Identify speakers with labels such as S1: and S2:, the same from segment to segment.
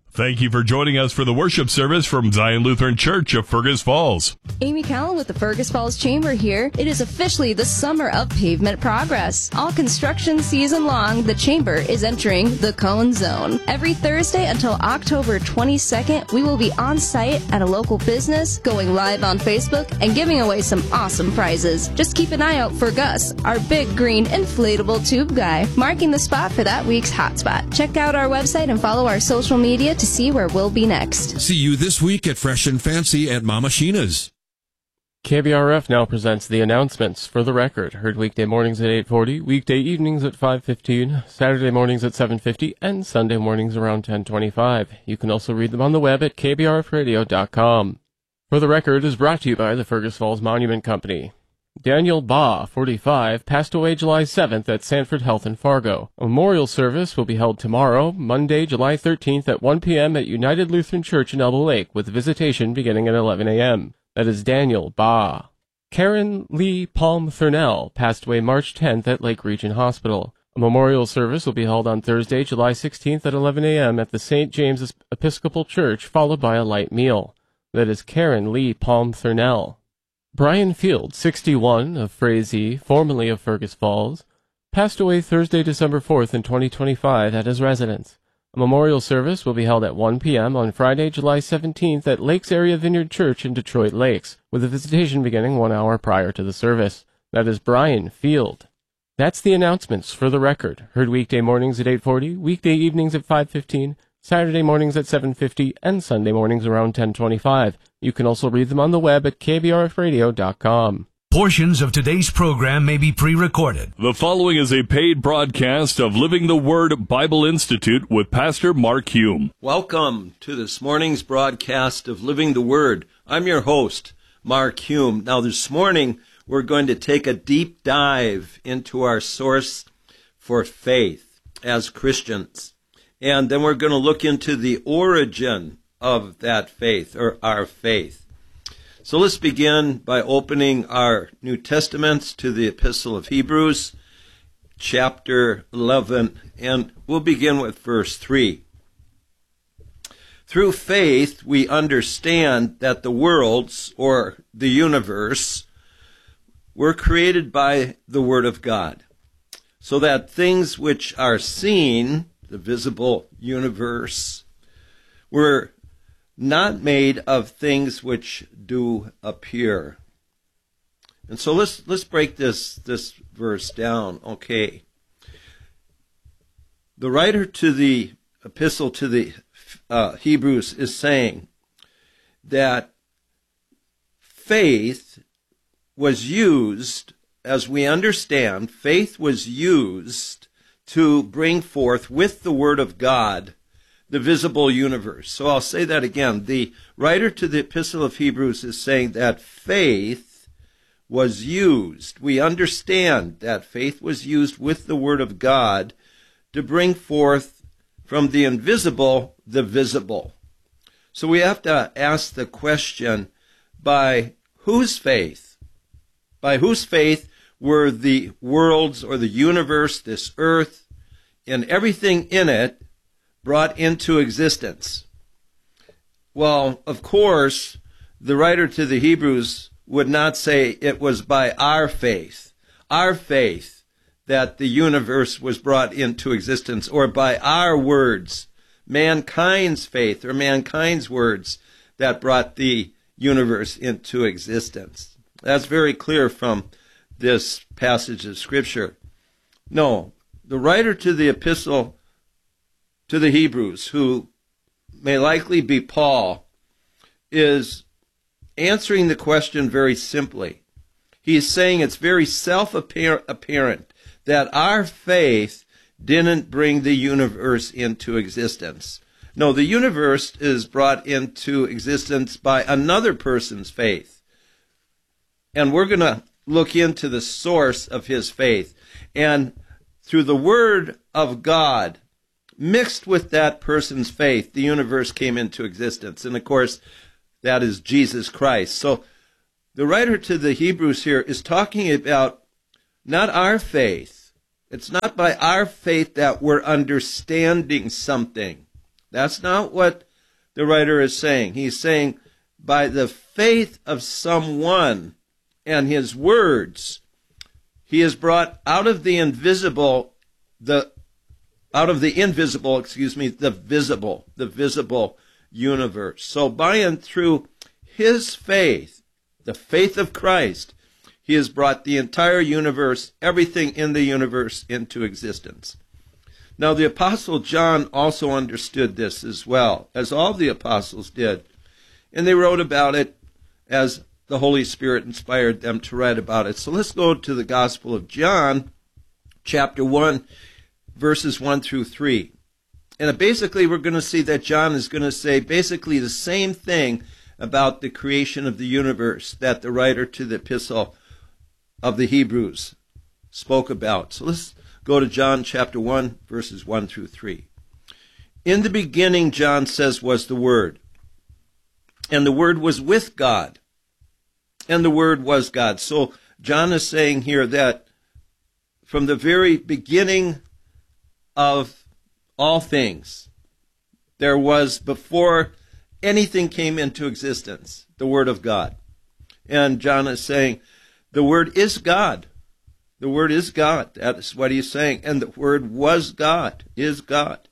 S1: Thank you for joining us for the worship service from Zion Lutheran Church of Fergus Falls.
S2: Amy Callan with the Fergus Falls Chamber here. It is officially the summer of pavement progress. All construction season long, the Chamber is entering the Cone Zone. Every Thursday until October 22nd, we will be on site at a local business, going live on Facebook, and giving away some awesome prizes. Just keep an eye out for Gus, our big green inflatable tube guy, marking the spot for that week's hotspot. Check out our website and follow our social media to see where we'll be next.
S3: See you this week at Fresh and Fancy at Mama Sheena's.
S4: KBRF now presents the announcements for the record. Heard weekday mornings at 8:40, weekday evenings at 5:15, Saturday mornings at 7:50, and Sunday mornings around 10:25. You can also read them on the web at kbrfradio.com. For the record is brought to you by the Fergus Falls Monument Company. Daniel Baugh, 45, passed away July 7th at Sanford Health in Fargo. A memorial service will be held tomorrow, Monday, July 13th at 1 p.m. at United Lutheran Church in Elbow Lake, with visitation beginning at 11 a.m. That is Daniel Baugh. Karen Lee Palm Thurnell passed away March 10th at Lake Region Hospital. A memorial service will be held on Thursday, July 16th at 11 a.m. at the St. James Episcopal Church, followed by a light meal. That is Karen Lee Palm Thurnell. Brian Field, 61, of Frazee, formerly of Fergus Falls, passed away Thursday, December 4th in 2025 at his residence. A memorial service will be held at 1 p.m. on Friday, July 17th at Lakes Area Vineyard Church in Detroit Lakes, with a visitation beginning 1 hour prior to the service. That is Brian Field. That's the announcements for the record. Heard weekday mornings at 8:40, weekday evenings at 5:15, Saturday mornings at 7:50, and Sunday mornings around 10:25. You can also read them on the web at kbrfradio.com.
S5: Portions of today's program may be pre-recorded.
S1: The following is a paid broadcast of Living the Word Bible Institute with Pastor Mark Hume.
S6: Welcome to this morning's broadcast of Living the Word. I'm your host, Mark Hume. Now this morning, we're going to take a deep dive into our source for faith as Christians. And then we're going to look into the origin of that faith, or our faith. So let's begin by opening our New Testaments to the Epistle of Hebrews, chapter 11, and we'll begin with verse 3. Through faith, we understand that the worlds, or the universe, were created by the Word of God, so that things which are seen, the visible universe, were not made of things which do appear. And so let's break this verse down. Okay. The writer to the epistle to the Hebrews is saying that faith was used, as we understand, faith was used to bring forth with the Word of God the visible universe. So I'll say that again. The writer to the Epistle of Hebrews is saying that faith was used. We understand that faith was used with the Word of God to bring forth from the invisible the visible. So we have to ask the question, by whose faith? By whose faith were the worlds, or the universe, this earth, and everything in it brought into existence? Well, of course, the writer to the Hebrews would not say it was by our faith that the universe was brought into existence, or by our words, mankind's faith or mankind's words that brought the universe into existence. That's very clear from this passage of Scripture. No, the writer to the epistle to the Hebrews, who may likely be Paul, is answering the question very simply. He is saying it's very self-apparent that our faith didn't bring the universe into existence. No, the universe is brought into existence by another person's faith. And we're going to look into the source of his faith. And through the Word of God, mixed with that person's faith, the universe came into existence. And of course, that is Jesus Christ. So the writer to the Hebrews here is talking about not our faith. It's not by our faith that we're understanding something. That's not what the writer is saying. He's saying by the faith of someone and his words, he is brought out of the invisible, the visible universe. So by and through his faith, the faith of Christ, he has brought the entire universe, everything in the universe, into existence. Now, the Apostle John also understood this as well, as all the apostles did. And they wrote about it as the Holy Spirit inspired them to write about it. So let's go to the Gospel of John, chapter 1, verses 1 through 3. And basically, we're going to see that John is going to say basically the same thing about the creation of the universe that the writer to the Epistle of the Hebrews spoke about. So let's go to John chapter 1, verses 1 through 3. In the beginning, John says, was the Word. And the Word was with God. And the Word was God. So John is saying here that from the very beginning of all things, there was, before anything came into existence, the Word of God. And John is saying, the Word is God. The Word is God. That is what he's saying. And the Word was God, is God.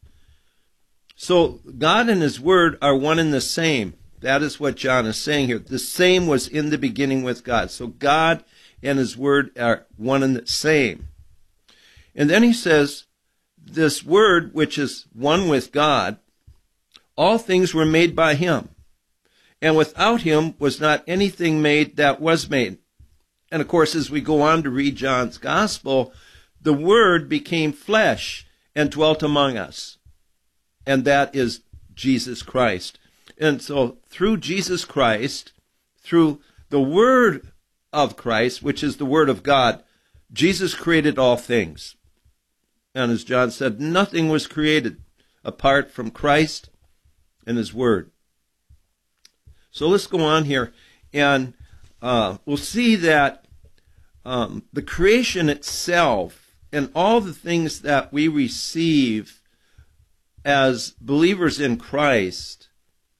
S6: So God and his Word are one and the same. That is what John is saying here. The same was in the beginning with God. So God and his Word are one and the same. And then he says, this Word, which is one with God, all things were made by him. And without him was not anything made that was made. And of course, as we go on to read John's Gospel, the Word became flesh and dwelt among us. And that is Jesus Christ. And so through Jesus Christ, through the Word of Christ, which is the Word of God, Jesus created all things. And as John said, nothing was created apart from Christ and his Word. So let's go on here, and we'll see that the creation itself and all the things that we receive as believers in Christ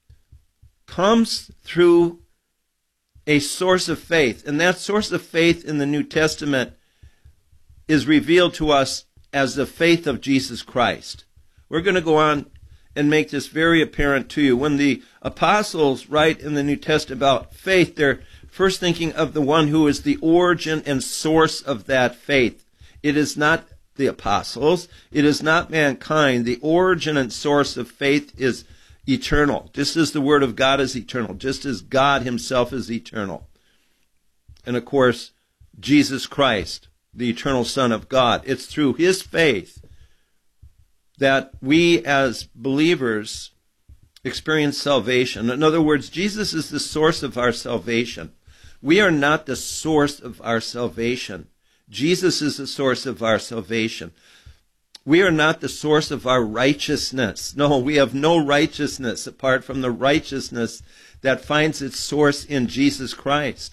S6: comes through a source of faith. And that source of faith in the New Testament is revealed to us as the faith of Jesus Christ. We're going to go on and make this very apparent to you. When the apostles write in the New Testament about faith, they're first thinking of the one who is the origin and source of that faith. It is not the apostles. It is not mankind. The origin and source of faith is eternal, just as the Word of God is eternal, just as God himself is eternal. And of course, Jesus Christ, the eternal Son of God. It's through his faith that we as believers experience salvation. In other words, Jesus is the source of our salvation. We are not the source of our salvation. Jesus is the source of our salvation. We are not the source of our righteousness. No, we have no righteousness apart from the righteousness that finds its source in Jesus Christ.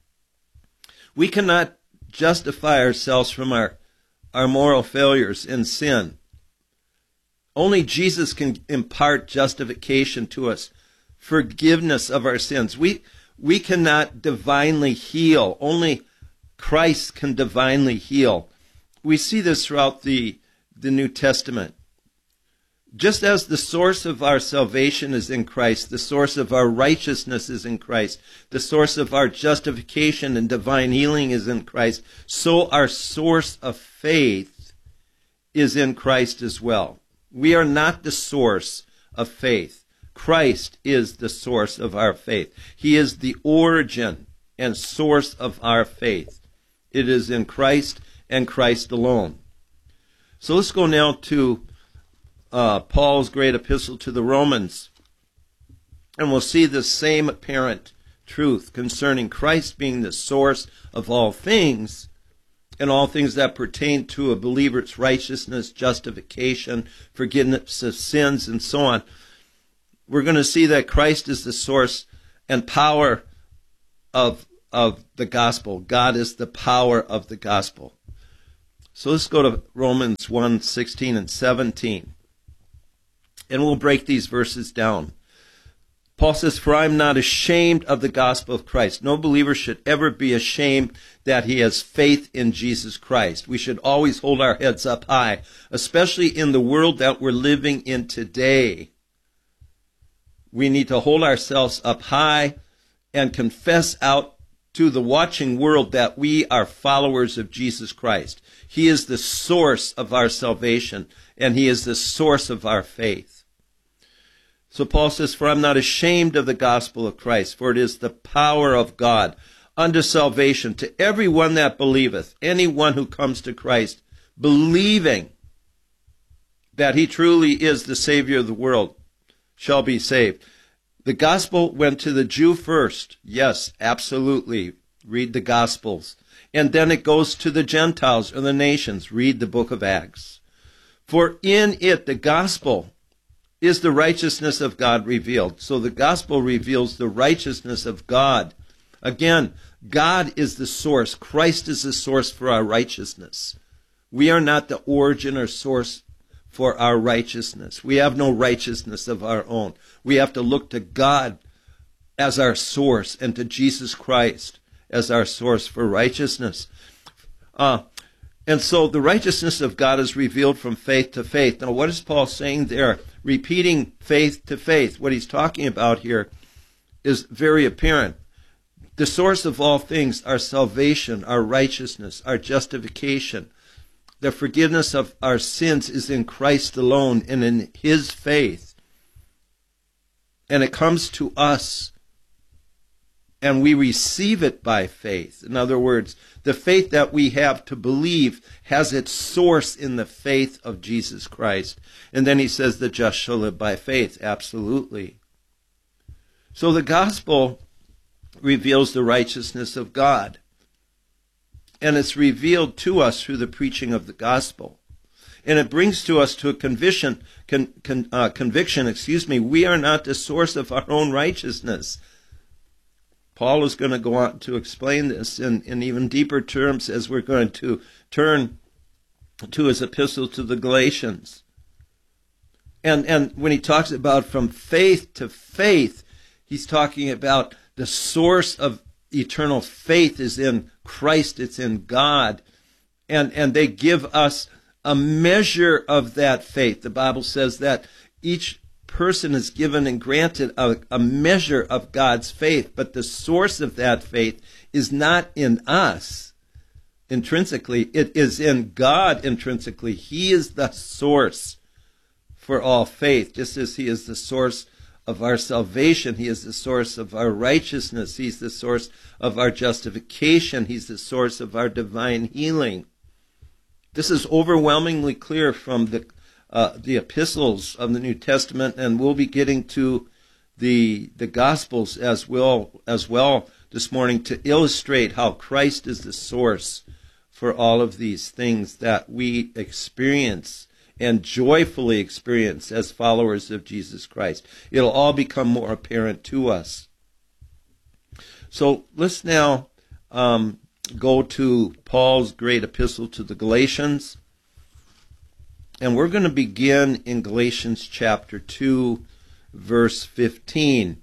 S6: We cannot justify ourselves from our moral failures and sin. Only Jesus can impart justification to us, forgiveness of our sins. We cannot divinely heal. Only Christ can divinely heal. We see this throughout the New Testament. Just as the source of our salvation is in Christ, the source of our righteousness is in Christ, the source of our justification and divine healing is in Christ, so our source of faith is in Christ as well. We are not the source of faith. Christ is the source of our faith. He is the origin and source of our faith. It is in Christ and Christ alone. So let's go now to Paul's great epistle to the Romans, and we'll see the same apparent truth concerning Christ being the source of all things, and all things that pertain to a believer's righteousness, justification, forgiveness of sins, and so on. We're going to see that Christ is the source and power of the gospel. God is the power of the gospel. So let's go to Romans 1:16 and 17. And we'll break these verses down. Paul says, "For I am not ashamed of the gospel of Christ." No believer should ever be ashamed that he has faith in Jesus Christ. We should always hold our heads up high, especially in the world that we're living in today. We need to hold ourselves up high and confess out to the watching world that we are followers of Jesus Christ. He is the source of our salvation, and he is the source of our faith. So Paul says, "For I'm not ashamed of the gospel of Christ, for it is the power of God unto salvation to everyone that believeth," anyone who comes to Christ, believing that he truly is the Savior of the world, shall be saved. The gospel went to the Jew first. Yes, absolutely. Read the Gospels. And then it goes to the Gentiles or the nations. Read the book of Acts. "For in it, the gospel, is the righteousness of God revealed." So the gospel reveals the righteousness of God. Again, God is the source. Christ is the source for our righteousness. We are not the origin or source for our righteousness. We have no righteousness of our own. We have to look to God as our source and to Jesus Christ as our source for righteousness. And so the righteousness of God is revealed from faith to faith. Now, what is Paul saying there? Repeating faith to faith. What he's talking about here is very apparent. The source of all things, our salvation, our righteousness, our justification, the forgiveness of our sins is in Christ alone and in his faith. And it comes to us, and we receive it by faith. In other words, the faith that we have to believe has its source in the faith of Jesus Christ. And then he says the just shall live by faith. Absolutely. So the gospel reveals the righteousness of God. And it's revealed to us through the preaching of the gospel. And it brings to us to a conviction, we are not the source of our own righteousness. Paul is going to go on to explain this in even deeper terms as we're going to turn to his epistle to the Galatians. And when he talks about from faith to faith, he's talking about the source of eternal faith is in Christ, it's in God. And they give us a measure of that faith. The Bible says that each person is given and granted a measure of God's faith, but the source of that faith is not in us intrinsically. It is in God intrinsically. He is the source for all faith, just as he is the source of our salvation. He is the source of our righteousness. He's the source of our justification. He's the source of our divine healing. This is overwhelmingly clear from the epistles of the New Testament, and we'll be getting to the Gospels as well this morning to illustrate how Christ is the source for all of these things that we experience and joyfully experience as followers of Jesus Christ. It'll all become more apparent to us. So let's now go to Paul's great epistle to the Galatians. And we're going to begin in Galatians chapter 2, verse 15.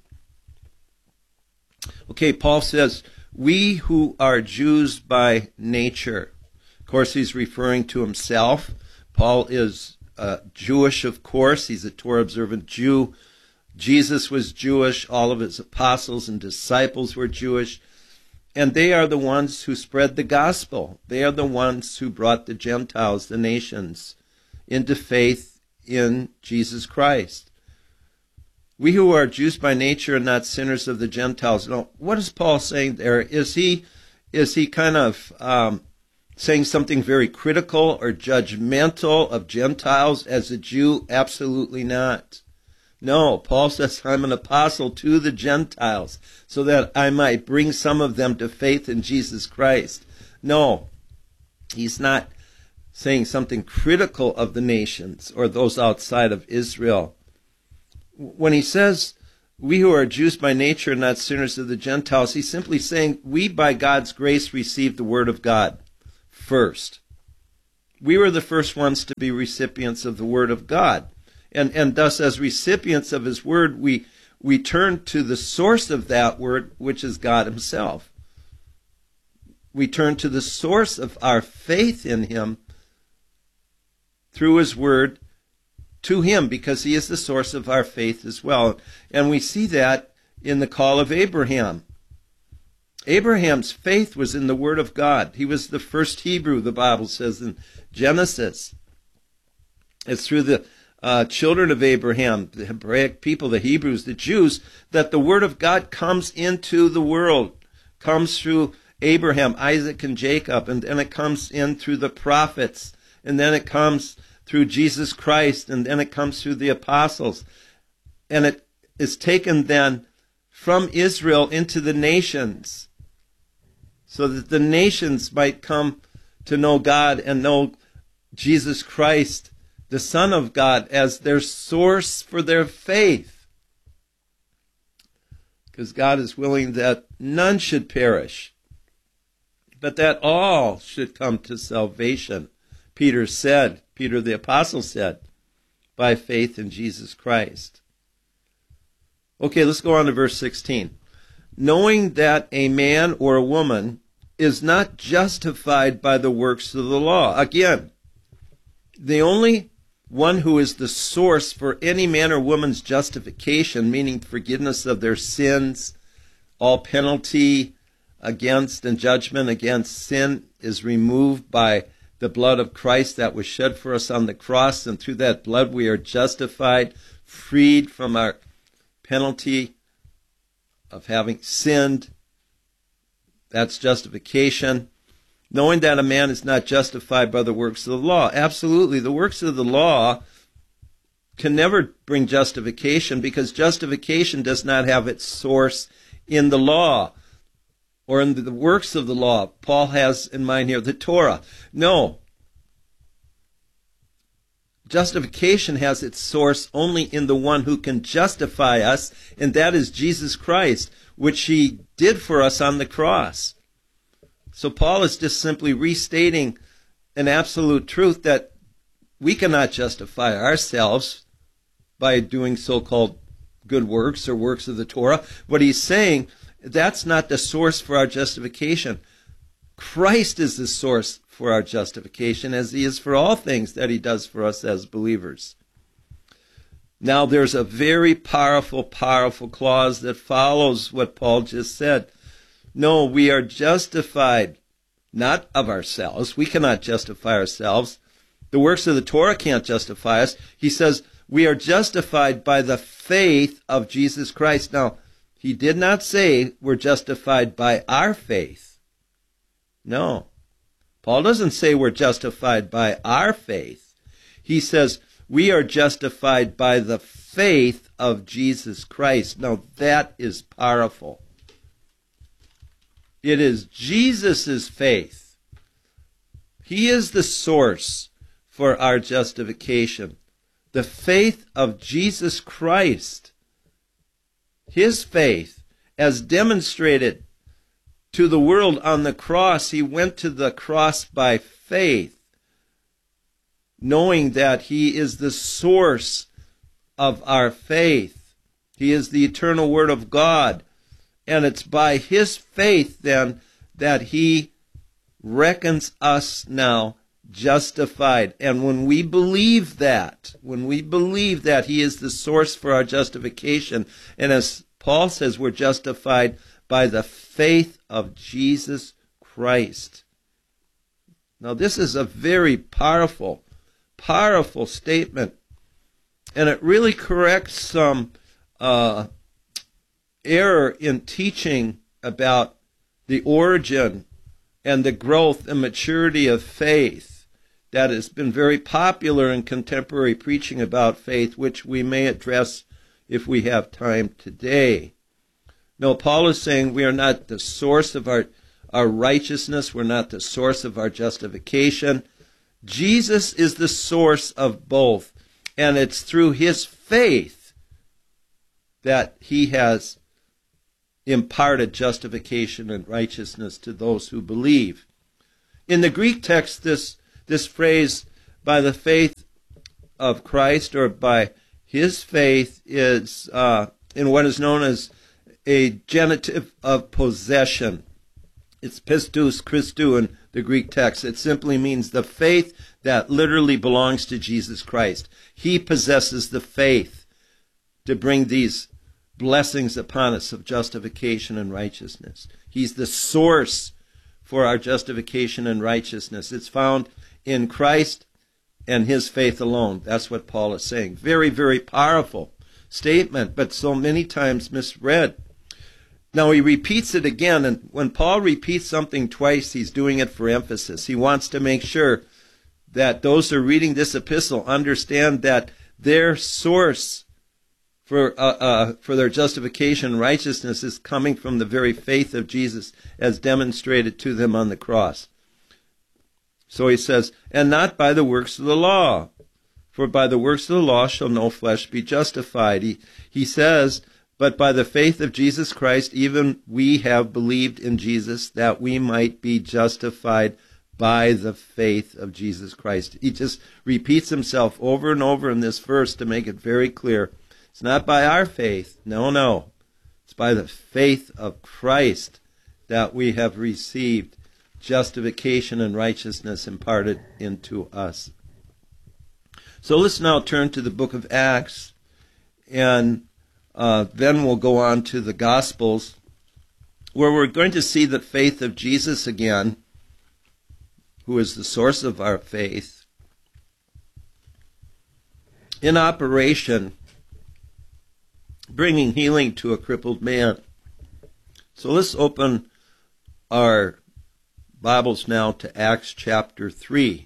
S6: Okay, Paul says, "We who are Jews by nature." Of course, he's referring to himself. Paul is Jewish, of course. He's a Torah-observant Jew. Jesus was Jewish. All of his apostles and disciples were Jewish. And they are the ones who spread the gospel. They are the ones who brought the Gentiles, the nations, into faith in Jesus Christ. We who are Jews by nature and not sinners of the Gentiles. Now, what is Paul saying there? Is he kind of saying something very critical or judgmental of Gentiles as a Jew? Absolutely not. No, Paul says, I'm an apostle to the Gentiles so that I might bring some of them to faith in Jesus Christ. No, he's not saying something critical of the nations or those outside of Israel. When he says, we who are Jews by nature and not sinners of the Gentiles, he's simply saying, we by God's grace received the word of God first. We were the first ones to be recipients of the word of God. And thus, as recipients of his word, we turn to the source of that word, which is God himself. We turn to the source of our faith in him through his word to him, because he is the source of our faith as well. And we see that in the call of Abraham. Abraham's faith was in the word of God. He was the first Hebrew, the Bible says in Genesis. It's through the children of Abraham, the Hebraic people, the Hebrews, the Jews, that the word of God comes into the world, comes through Abraham, Isaac, and Jacob, and then it comes in through the prophets, and then it comes through Jesus Christ, and then it comes through the apostles. And it is taken then from Israel into the nations, so that the nations might come to know God and know Jesus Christ, the Son of God, as their source for their faith. Because God is willing that none should perish, but that all should come to salvation. Peter the apostle said, by faith in Jesus Christ. Okay, let's go on to verse 16. Knowing that a man or a woman is not justified by the works of the law. Again, the only one who is the source for any man or woman's justification, meaning forgiveness of their sins, all penalty against and judgment against sin is removed by the blood of Christ that was shed for us on the cross, and through that blood we are justified, freed from our penalty of having sinned. That's justification. Knowing that a man is not justified by the works of the law. Absolutely, the works of the law can never bring justification, because justification does not have its source in the law or in the works of the law. Paul has in mind here the Torah. No. Justification has its source only in the one who can justify us, and that is Jesus Christ, which he did for us on the cross. So Paul is just simply restating an absolute truth that we cannot justify ourselves by doing so-called good works or works of the Torah. What he's saying, that's not the source for our justification. Christ is the source for our justification, as he is for all things that he does for us as believers. Now, there's a very powerful clause that follows what Paul just said. No, we are justified not of ourselves. We cannot justify ourselves. The works of the Torah can't justify us. He says we are justified by the faith of Jesus Christ. Now, he did not say we're justified by our faith. No. Paul doesn't say we're justified by our faith. He says we are justified by the faith of Jesus Christ. Now, that is powerful. It is Jesus' faith. He is the source for our justification. The faith of Jesus Christ. His faith, as demonstrated to the world on the cross. He went to the cross by faith, knowing that he is the source of our faith. He is the eternal Word of God. And it's by his faith, then, that he reckons us now justified. And when we believe that he is the source for our justification, and as Paul says, we're justified by the faith of Jesus Christ. Now, this is a very powerful statement, and it really corrects some error in teaching about the origin and the growth and maturity of faith that has been very popular in contemporary preaching about faith, which we may address if we have time today. No, Paul is saying we are not the source of our righteousness. We're not the source of our justification. Jesus is the source of both, and it's through his faith that he has imparted justification and righteousness to those who believe. In the Greek text, this phrase, by the faith of Christ, or by His faith is in what is known as a genitive of possession. It's pistos Christou in the Greek text. It simply means the faith that literally belongs to Jesus Christ. He possesses the faith to bring these blessings upon us of justification and righteousness. He's the source for our justification and righteousness. It's found in Christ and his faith alone. That's what Paul is saying. Very, very powerful statement, but so many times misread. Now he repeats it again, and when Paul repeats something twice, he's doing it for emphasis. He wants to make sure that those who are reading this epistle understand that their source for their justification and righteousness is coming from the very faith of Jesus as demonstrated to them on the cross. So he says, and not by the works of the law, for by the works of the law shall no flesh be justified. He says, but by the faith of Jesus Christ, even we have believed in Jesus, that we might be justified by the faith of Jesus Christ. He just repeats himself over and over in this verse to make it very clear. It's not by our faith. No. It's by the faith of Christ that we have received justification and righteousness imparted into us. So let's now turn to the book of Acts, and then we'll go on to the Gospels, where we're going to see the faith of Jesus again, who is the source of our faith, in operation, bringing healing to a crippled man. So let's open our Bibles now to Acts chapter 3.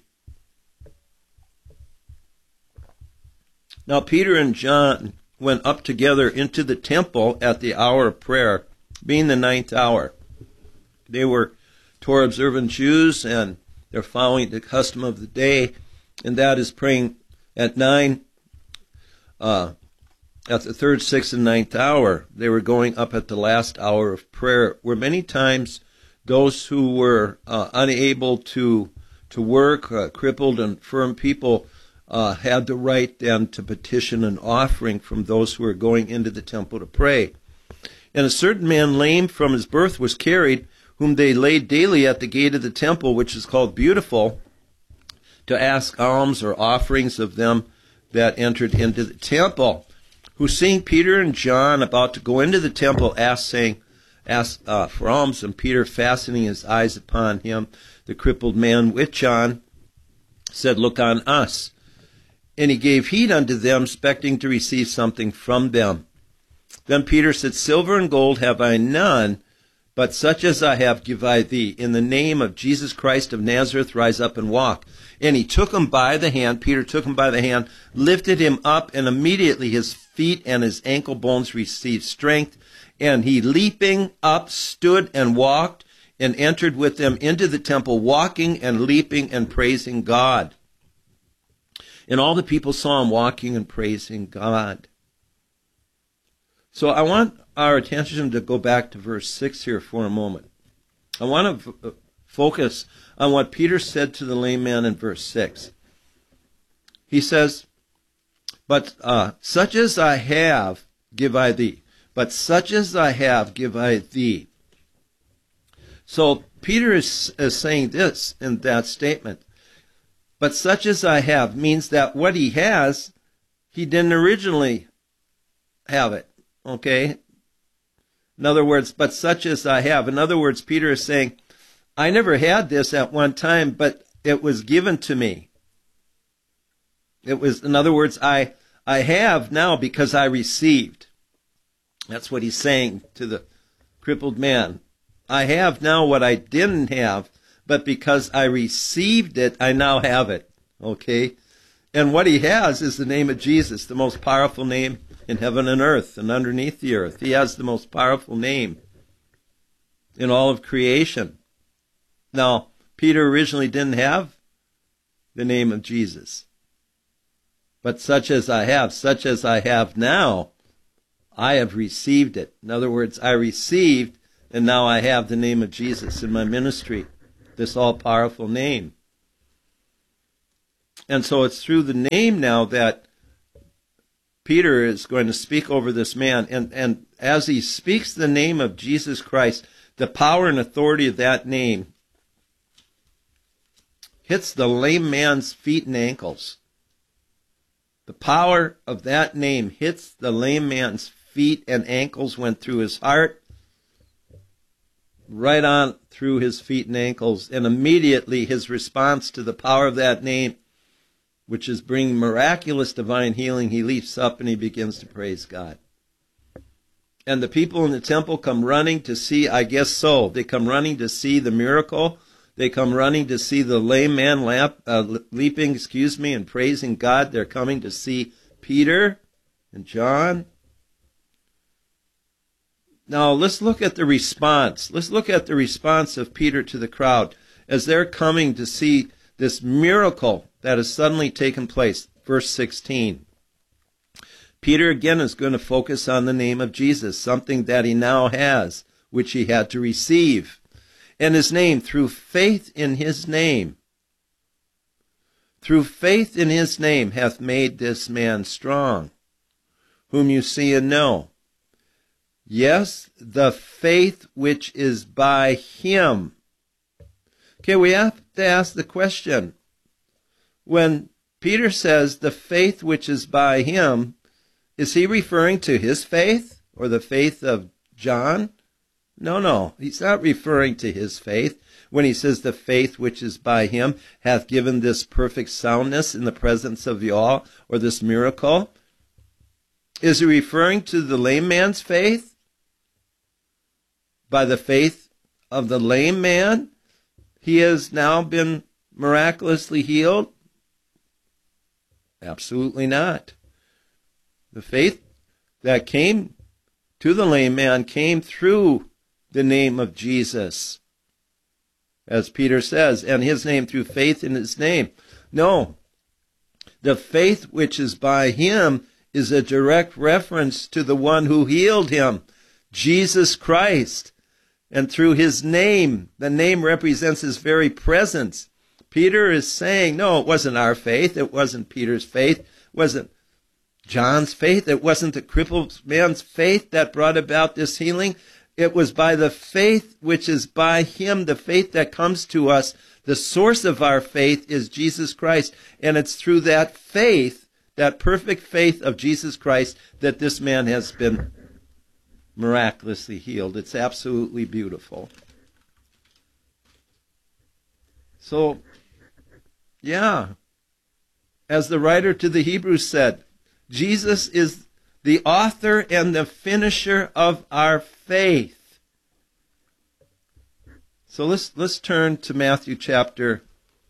S6: Now Peter and John went up together into the temple at the hour of prayer, being the 9th hour. They were Torah-observant Jews, and they're following the custom of the day, and that is praying at 9, at the 3rd, 6th, and 9th hour. They were going up at the last hour of prayer, where many times those who were unable to work, crippled and infirm people, had the right then to petition an offering from those who were going into the temple to pray. And a certain man lame from his birth was carried, whom they laid daily at the gate of the temple, which is called Beautiful, to ask alms or offerings of them that entered into the temple, who seeing Peter and John about to go into the temple asked for alms, and Peter, fastening his eyes upon him, the crippled man with John, said, Look on us. And he gave heed unto them, expecting to receive something from them. Then Peter said, Silver and gold have I none, but such as I have give I thee. In the name of Jesus Christ of Nazareth, rise up and walk. And he took him by the hand, Peter took him by the hand, lifted him up, and immediately his feet and his ankle bones received strength. And he, leaping up, stood and walked, and entered with them into the temple, walking and leaping and praising God. And all the people saw him walking and praising God. So I want our attention to go back to verse 6 here for a moment. I want to focus on what Peter said to the lame man in verse 6. He says, But such as I have, give I thee. But such as I have, give I thee. So Peter is saying this in that statement. But such as I have means that what he has, he didn't originally have it. Okay? In other words, but such as I have. In other words, Peter is saying, I never had this at one time, but it was given to me. It was, in other words, I have now because I received. That's what he's saying to the crippled man. I have now what I didn't have, but because I received it, I now have it. Okay? And what he has is the name of Jesus, the most powerful name in heaven and earth and underneath the earth. He has the most powerful name in all of creation. Now, Peter originally didn't have the name of Jesus. But such as I have now, I have received it. In other words, I received, and now I have the name of Jesus in my ministry. This all-powerful name. And so it's through the name now that Peter is going to speak over this man, and as he speaks the name of Jesus Christ, the power and authority of that name hits the lame man's feet and ankles. The power of that name hits the lame man's feet and ankles, went through his heart, right on through his feet and ankles, and immediately his response to the power of that name, which is bringing miraculous divine healing, he leaps up and he begins to praise God. And the people in the temple come running to see, I guess so, they come running to see the miracle. They come running to see the lame man leaping, and praising God. They're coming to see Peter and John. Now, let's look at the response. Let's look at the response of Peter to the crowd as they're coming to see this miracle that has suddenly taken place. Verse 16. Peter again is going to focus on the name of Jesus, something that he now has, which he had to receive. And his name, through faith in his name, through faith in his name hath made this man strong, whom you see and know. Yes, the faith which is by him. Okay, we have to ask the question. When Peter says the faith which is by him, is he referring to his faith or the faith of John? No, he's not referring to his faith when he says the faith which is by him hath given this perfect soundness in the presence of you all, or this miracle. Is he referring to the lame man's faith? By the faith of the lame man, he has now been miraculously healed? Absolutely not. The faith that came to the lame man came through the name of Jesus, as Peter says, and his name, through faith in his name. No, the faith which is by him is a direct reference to the one who healed him, Jesus Christ. And through his name, the name represents his very presence. Peter is saying, no, it wasn't our faith, it wasn't Peter's faith, it wasn't John's faith, it wasn't the crippled man's faith that brought about this healing. It was by the faith which is by him, the faith that comes to us. The source of our faith is Jesus Christ. And it's through that faith, that perfect faith of Jesus Christ, that this man has been miraculously healed. It's absolutely beautiful. So, yeah, as the writer to the Hebrews said, Jesus is the author and the finisher of our faith. So let's turn to Matthew chapter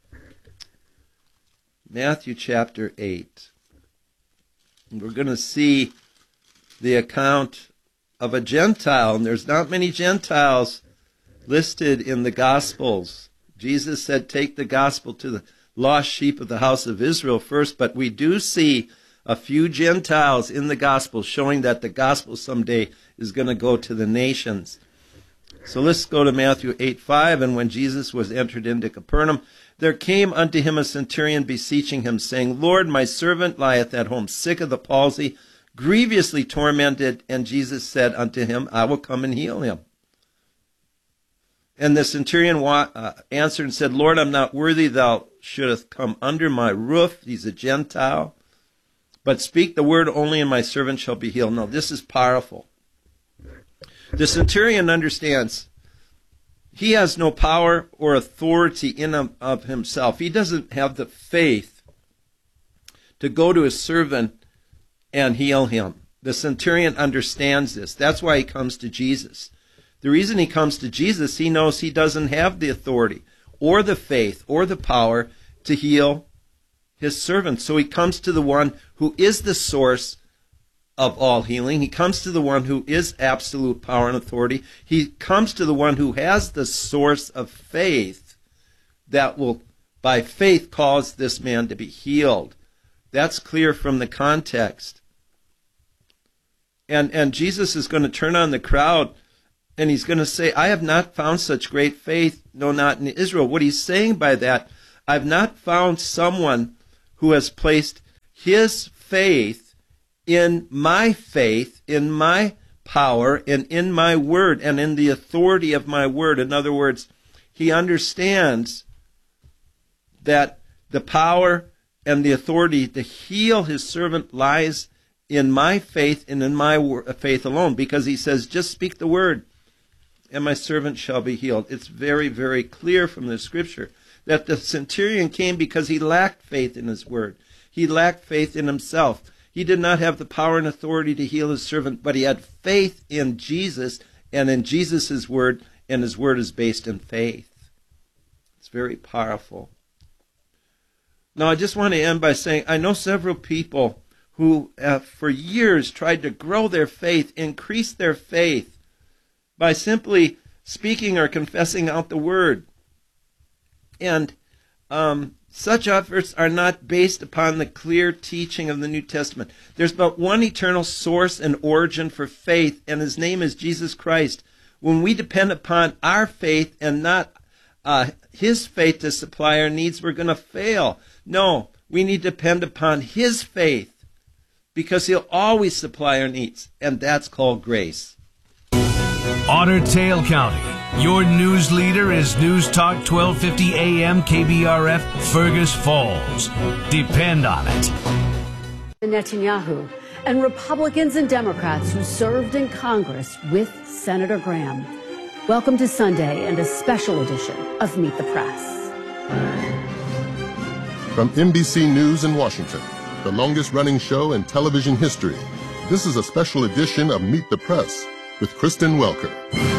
S6: 8. We're going to see the account of a Gentile, and there's not many Gentiles listed in the Gospels. Jesus said, take the gospel to the lost sheep of the house of Israel first, but we do see a few Gentiles in the gospel, showing that the gospel someday is going to go to the nations. So let's go to Matthew 8:5. And when Jesus was entered into Capernaum, there came unto him a centurion beseeching him, saying, Lord, my servant lieth at home sick of the palsy, grievously tormented. And Jesus said unto him, I will come and heal him. And the centurion answered and said, Lord, I'm not worthy thou shouldest come under my roof. He's a Gentile. But speak the word only, and my servant shall be healed. Now, this is powerful. The centurion understands he has no power or authority in of himself. He doesn't have the faith to go to his servant and heal him. The centurion understands this. That's why he comes to Jesus. The reason he comes to Jesus, he knows he doesn't have the authority or the faith or the power to heal his servant. So he comes to the one who is the source of all healing. He comes to the one who is absolute power and authority. He comes to the one who has the source of faith that will, by faith, cause this man to be healed. That's clear from the context. And Jesus is going to turn on the crowd, and he's going to say, I have not found such great faith, no, not in Israel. What he's saying by that, I've not found someone who has placed his faith in my faith, in my power, and in my word, and in the authority of my word. In other words, he understands that the power and the authority to heal his servant lies in my faith and in my faith alone, because he says, just speak the word and my servant shall be healed. It's very, very clear from the scripture that the centurion came because he lacked faith in his word. He lacked faith in himself. He did not have the power and authority to heal his servant, but he had faith in Jesus and in Jesus' word, and his word is based in faith. It's very powerful. Now, I just want to end by saying I know several people who have for years tried to grow their faith, increase their faith, by simply speaking or confessing out the word. And such efforts are not based upon the clear teaching of the New Testament. There's but one eternal source and origin for faith, and his name is Jesus Christ. When we depend upon our faith and not his faith to supply our needs, we're going to fail. No, we need to depend upon his faith, because he'll always supply our needs, and that's called grace.
S5: Otter Tail County, your news leader is News Talk 1250 AM KBRF, Fergus Falls. Depend on it.
S7: Netanyahu and Republicans and Democrats who served in Congress with Senator Graham. Welcome to Sunday and a special edition of Meet the Press.
S8: From NBC News in Washington, the longest-running show in television history, this is a special edition of Meet the Press with Kristen Welker.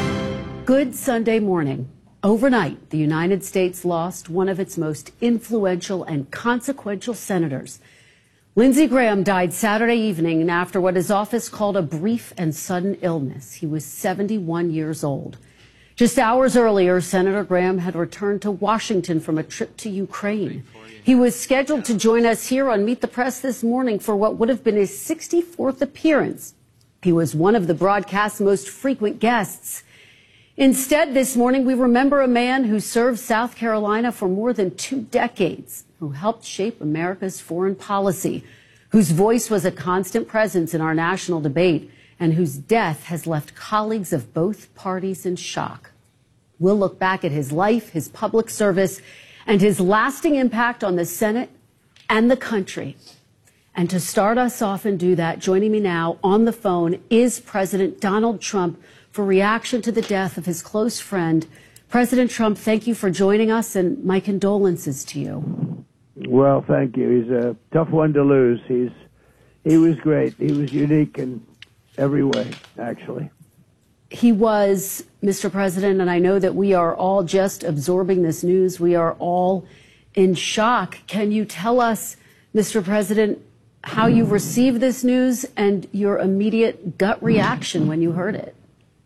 S7: Good Sunday morning. Overnight, the United States lost one of its most influential and consequential senators. Lindsey Graham died Saturday evening after what his office called a brief and sudden illness. He was 71 years old. Just hours earlier, Senator Graham had returned to Washington from a trip to Ukraine. He was scheduled to join us here on Meet the Press this morning for what would have been his 64th appearance. He was one of the broadcast's most frequent guests. Instead, this morning, we remember a man who served South Carolina for more than 2 decades, who helped shape America's foreign policy, whose voice was a constant presence in our national debate, and whose death has left colleagues of both parties in shock. We'll look back at his life, his public service, and his lasting impact on the Senate and the country. And to start us off and do that, joining me now on the phone is President Donald Trump for reaction to the death of his close friend. President Trump, thank you for joining us, and my condolences to you.
S9: Well, thank you. He's a tough one to lose. He was great. He was unique in every way, actually.
S7: He was, Mr. President, and I know that we are all just absorbing this news. We are all in shock. Can you tell us, Mr. President, how you received this news and your immediate gut reaction when you heard it?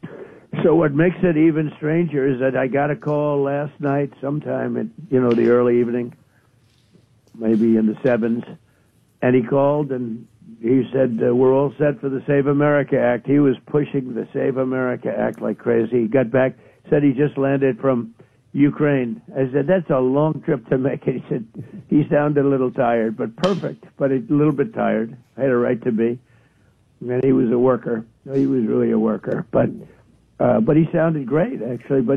S9: So what makes it even stranger is that I got a call last night sometime at, the early evening, maybe in the 7s, and he called and he said, we're all set for the Save America Act. He was pushing the Save America Act like crazy. He got back, said he just landed from Ukraine. I said, that's a long trip to make. He said, he sounded a little tired, but perfect, but a little bit tired. I had a right to be. And he was a worker. He was really a worker. But he sounded great, actually. But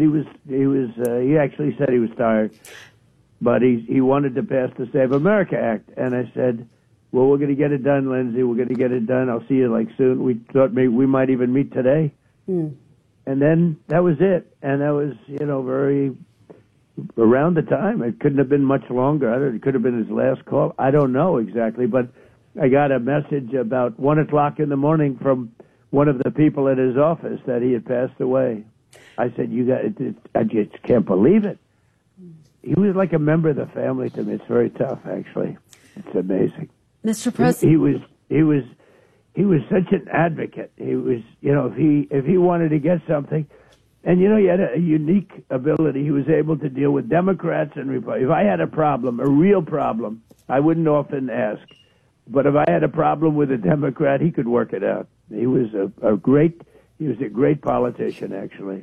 S9: he actually said he was tired. But he wanted to pass the Save America Act. And I said, well, we're going to get it done, Lindsey. We're going to get it done. I'll see you soon. We thought maybe we might even meet today. And then that was it. And that was, very around the time. It couldn't have been much longer. It could have been his last call. I don't know exactly. But I got a message about 1 o'clock in the morning from one of the people at his office that he had passed away. I said, I just can't believe it. He was like a member of the family to me. It's very tough, actually. It's amazing.
S7: Mr. President,
S9: he was such an advocate. He was, if he wanted to get something, and he had a unique ability. He was able to deal with Democrats and Republicans. If I had a problem, a real problem, I wouldn't often ask. But if I had a problem with a Democrat, he could work it out. He was a great politician, actually.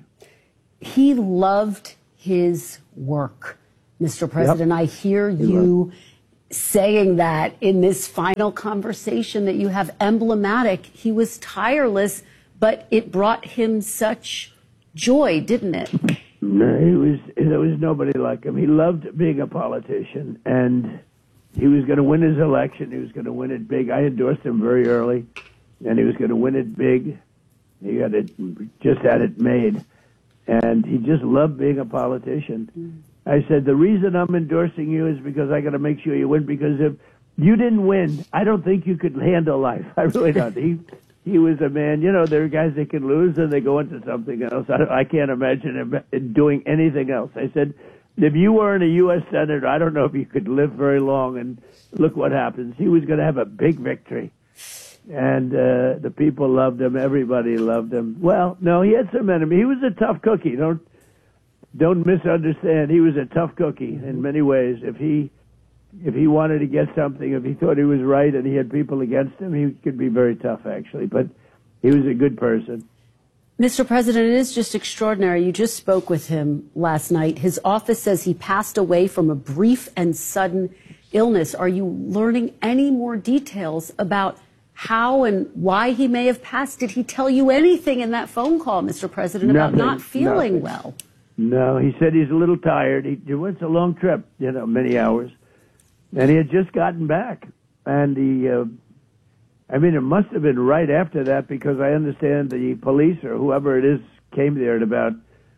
S7: He loved his work, Mr. President. Yep. I hear you saying that in this final conversation that you have emblematic. He was tireless, but it brought him such joy, didn't it?
S9: No, there was nobody like him. He loved being a politician, and he was going to win his election. He was going to win it big. I endorsed him very early, and he was going to win it big. He just had it made, and he just loved being a politician. I said, the reason I'm endorsing you is because I got to make sure you win, because if you didn't win, I don't think you could handle life. I really don't. He was a man, there are guys that can lose and they go into something else. I can't imagine him doing anything else. I said, if you weren't a U.S. Senator, I don't know if you could live very long, and look what happens. He was going to have a big victory. And the people loved him. Everybody loved him. Well, no, he had some enemies. He was a tough cookie. Don't misunderstand. He was a tough cookie in many ways. If he wanted to get something, if he thought he was right and he had people against him, he could be very tough, actually. But he was a good person.
S7: Mr. President, it is just extraordinary. You just spoke with him last night. His office says he passed away from a brief and sudden illness. Are you learning any more details about how and why he may have passed? Did he tell you anything in that phone call, Mr. President, about not feeling well?
S9: No, he said he's a little tired. He went a long trip, many hours. And he had just gotten back. And it must have been right after that, because I understand the police or whoever it is came there at about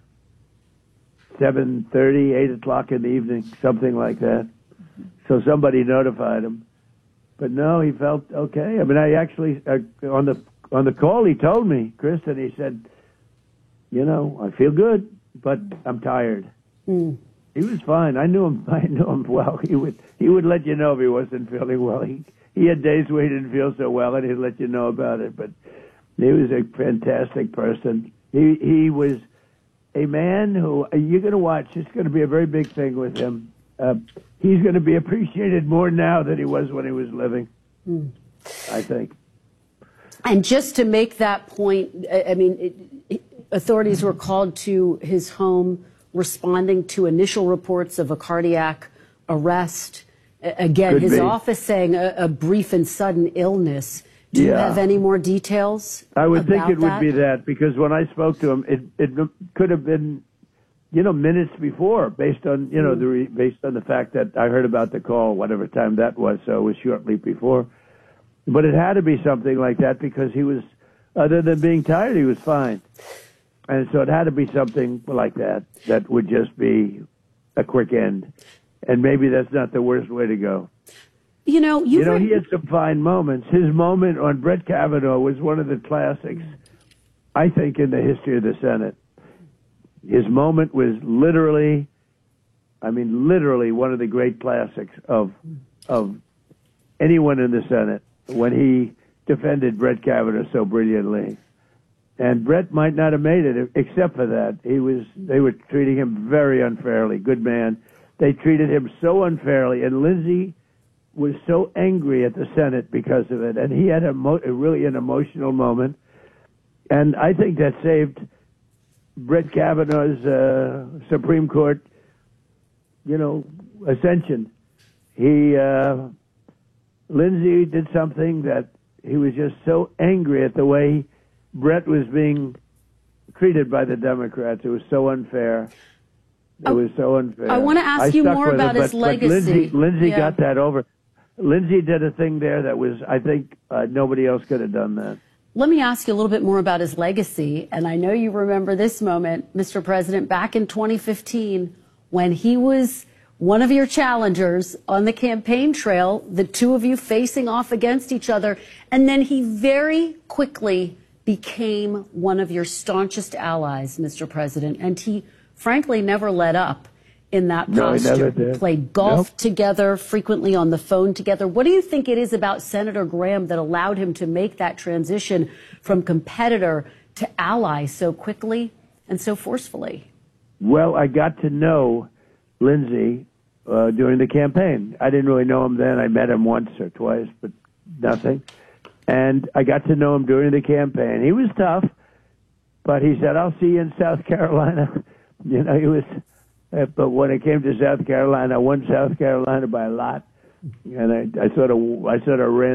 S9: 7:30, 8 o'clock in the evening, something like that. So somebody notified him. But no, he felt okay. I actually, on the call, he told me, Chris, and he said, I feel good, but I'm tired. He was fine. I knew him well. He would let you know if he wasn't feeling well. He had days where he didn't feel so well, and he'd let you know about it. But he was a fantastic person. He was a man who, you're going to watch, it's going to be a very big thing with him. He's going to be appreciated more now than he was when he was living, I think.
S7: And just to make that point, authorities were called to his home responding to initial reports of a cardiac arrest. Again, his office saying a brief and sudden illness. Do you have any more details?
S9: I would think it would be that, because when I spoke to him, it could have been, minutes before, based on, based on the fact that I heard about the call, whatever time that was, so it was shortly before. But it had to be something like that, because he was, other than being tired, he was fine. And so it had to be something like that would just be a quick end. And maybe that's not the worst way to go.
S7: He
S9: had some fine moments. His moment on Brett Kavanaugh was one of the classics, I think, in the history of the Senate. His moment was literally one of the great classics of anyone in the Senate, when he defended Brett Kavanaugh so brilliantly. And Brett might not have made it except for that. They were treating him very unfairly. Good man. They treated him so unfairly, and Lindsey was so angry at the Senate because of it. And he had really an emotional moment. And I think that saved Brett Kavanaugh's Supreme Court, ascension. Lindsey did something that he was just so angry at the way Brett was being treated by the Democrats. It was so unfair. It was so unfair.
S7: I want to ask you more about his legacy.
S9: But Lindsey got that over. Lindsey did a thing there that was, I think, nobody else could have done that.
S7: Let me ask you a little bit more about his legacy. And I know you remember this moment, Mr. President, back in 2015, when he was one of your challengers on the campaign trail, the two of you facing off against each other. And then he very quickly became one of your staunchest allies, Mr. President. And he, frankly, never let up in that posture.
S9: No, he never did.
S7: Played golf together, frequently on the phone together. What do you think it is about Senator Graham that allowed him to make that transition from competitor to ally so quickly and so forcefully?
S9: Well, I got to know Lindsey during the campaign. I didn't really know him then. I met him once or twice, but nothing. And I got to know him during the campaign. He was tough, but he said, I'll see you in South Carolina. He was, but when it came to South Carolina, I won South Carolina by a lot. And I sort of ran